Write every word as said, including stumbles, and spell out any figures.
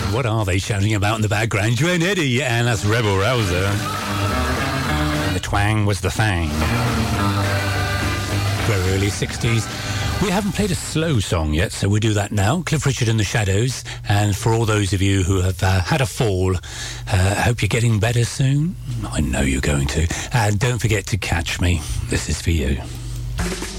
What are they shouting about in the background? Joanne Eddy, and that's Rebel Rouser. And the twang was the thang. Very early sixties. We haven't played a slow song yet, so we'll do that now. Cliff Richard and the Shadows. And for all those of you who have uh, had a fall, uh, hope you're getting better soon. I know you're going to. And don't forget to catch me. This is for you.